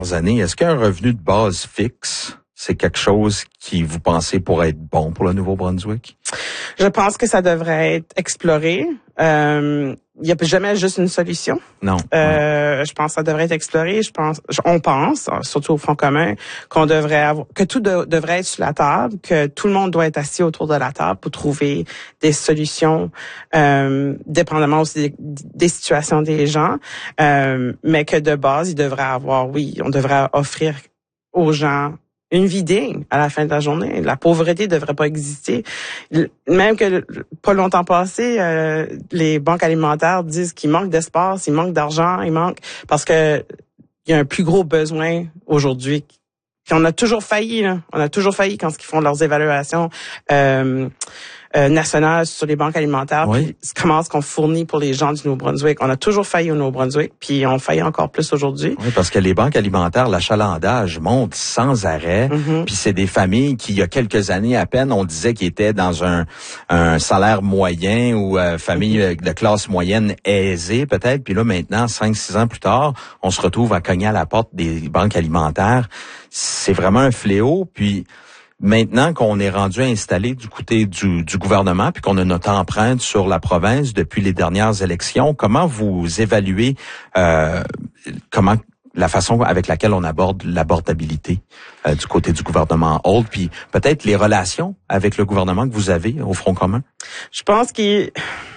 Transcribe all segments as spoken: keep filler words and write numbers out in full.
années, est-ce qu'un revenu de base fixe, c'est quelque chose qui vous pensez pourrait être bon pour le Nouveau-Brunswick? Je pense que ça devrait être exploré. Euh, il n'y a jamais juste une solution. Non. Euh, ouais. Je pense que ça devrait être exploré. Je pense, on pense, surtout au Front commun, qu'on devrait avoir, que tout de, devrait être sur la table, que tout le monde doit être assis autour de la table pour trouver des solutions, euh, dépendamment aussi des, des situations des gens. Euh, mais que de base, il devrait avoir, oui, on devrait offrir aux gens une vie digne à la fin de la journée. La pauvreté devrait pas exister. Même que pas longtemps passé, euh, les banques alimentaires disent qu'il manque d'espace, il manque d'argent, il manque parce que il y a un plus gros besoin aujourd'hui. Puis on a toujours failli, là. On a toujours failli quand ils font leurs évaluations euh, euh, nationales sur les banques alimentaires. Oui. Puis comment est-ce qu'on fournit pour les gens du Nouveau-Brunswick. On a toujours failli au Nouveau-Brunswick, puis on faillit encore plus aujourd'hui. Oui, parce que les banques alimentaires, l'achalandage monte sans arrêt. Mm-hmm. Puis c'est des familles qui, il y a quelques années à peine, on disait qu'ils étaient dans un, un salaire moyen ou euh, famille mm-hmm. de classe moyenne aisée peut-être. Puis là maintenant, cinq, six ans plus tard, on se retrouve à cogner à la porte des banques alimentaires. C'est vraiment un fléau. Puis maintenant qu'on est rendu installé du côté du, du gouvernement, puis qu'on a notre empreinte sur la province depuis les dernières élections, comment vous évaluez euh, comment la façon avec laquelle on aborde l'abordabilité euh, du côté du gouvernement Holt, puis peut-être les relations avec le gouvernement que vous avez au Front commun? Je pense qu'il,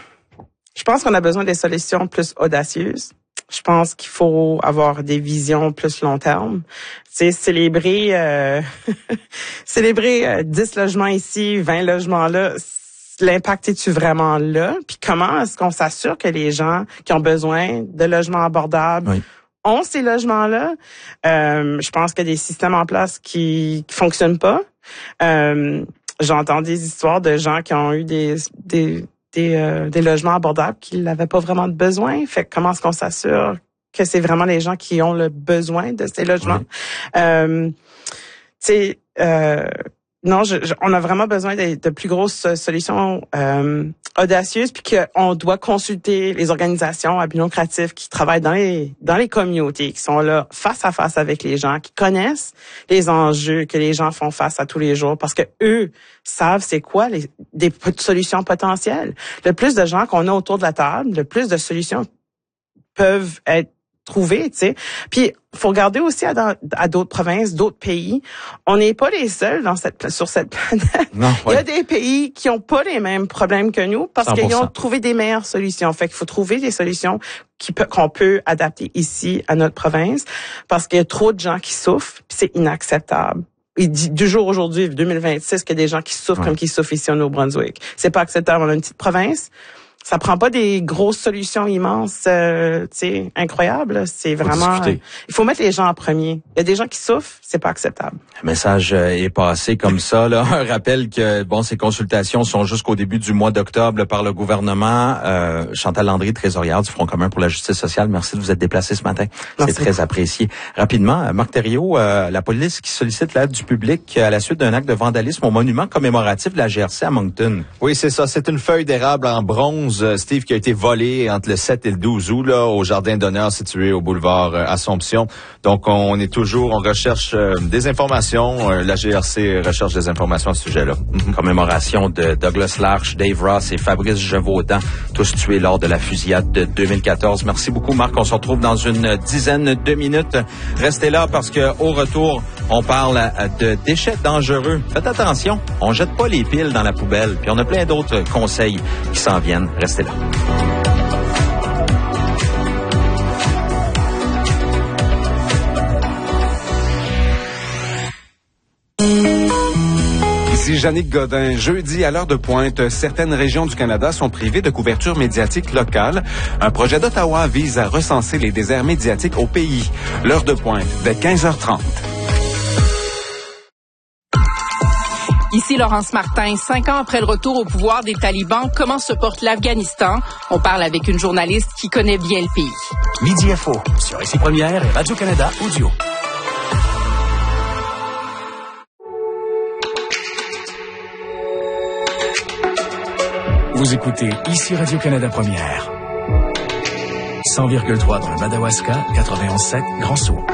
je pense qu'on a besoin des solutions plus audacieuses. Je pense qu'il faut avoir des visions plus long terme. C'est célébrer euh, célébrer euh, dix logements ici, vingt logements là. L'impact est-tu vraiment là? Puis comment est-ce qu'on s'assure que les gens qui ont besoin de logements abordables oui. ont ces logements-là? Euh, je pense qu'il y a des systèmes en place qui, qui fonctionnent pas. Euh, j'entends des histoires de gens qui ont eu des des Des, euh, des logements abordables qui n'avaient pas vraiment de besoin. Fait que comment est-ce qu'on s'assure que c'est vraiment les gens qui ont le besoin de ces logements? Oui. Euh, tu sais, euh, non, je, je, on a vraiment besoin de, de plus grosses solutions euh, audacieuses, puis qu'on doit consulter les organisations à but non lucratif qui travaillent dans les dans les communautés, qui sont là face à face avec les gens, qui connaissent les enjeux que les gens font face à tous les jours, parce que eux savent c'est quoi les des solutions potentielles. Le plus de gens qu'on a autour de la table, le plus de solutions peuvent être trouvées, tu sais. Puis faut regarder aussi à, à d'autres provinces, d'autres pays. On n'est pas les seuls dans cette sur cette planète. Non, ouais. Il y a des pays qui ont pas les mêmes problèmes que nous parce cent pour cent qu'ils ont trouvé des meilleures solutions. Fait qu'il faut trouver des solutions qui peut, qu'on peut adapter ici à notre province parce qu'il y a trop de gens qui souffrent, puis c'est inacceptable. Il dit du jour aujourd'hui, deux mille vingt-six, qu'il y a des gens qui souffrent ouais. comme qui souffrent ici au Nouveau-Brunswick. C'est pas acceptable. On a une petite province. Ça prend pas des grosses solutions immenses, euh, tu sais, incroyables. C'est vraiment, euh, il faut mettre les gens en premier. Il y a des gens qui souffrent, c'est pas acceptable. Le message est passé comme ça. Là, un rappel que bon, ces consultations sont jusqu'au début du mois d'octobre là, par le gouvernement. Euh, Chantal Landry, trésorière du Front commun pour la justice sociale. Merci de vous être déplacé ce matin. Merci. C'est très apprécié. Rapidement, Marc Thériault, euh, la police qui sollicite l'aide du public à la suite d'un acte de vandalisme au monument commémoratif de la G R C à Moncton. Oui, c'est ça. C'est une feuille d'érable en bronze. Steve, qui a été volé entre le sept et le douze août là, au jardin d'honneur situé au boulevard euh, Assomption. Donc, on est toujours, on recherche euh, des informations. Euh, la G R C recherche des informations à ce sujet-là. Mm-hmm. Commémoration de Douglas Larche, Dave Ross et Fabrice Gevaudan, tous tués lors de la fusillade de deux mille quatorze. Merci beaucoup, Marc. On se retrouve dans une dizaine de minutes. Restez là parce que au retour, on parle de déchets dangereux. Faites attention, on jette pas les piles dans la poubelle. Puis on a plein d'autres conseils qui s'en viennent. Restez là. Ici Jannick Godin. Jeudi, à l'heure de pointe, certaines régions du Canada sont privées de couverture médiatique locale. Un projet d'Ottawa vise à recenser les déserts médiatiques au pays. L'heure de pointe, dès quinze heures trente. Ici Laurence Martin. Cinq ans après le retour au pouvoir des talibans, comment se porte l'Afghanistan? On parle avec une journaliste qui connaît bien le pays. Midi F O sur Ici Première et Radio-Canada Audio. Vous écoutez Ici Radio-Canada Première. cent virgule trois dans le Madawaska, quatre-vingt-onze virgule sept Grand Sault.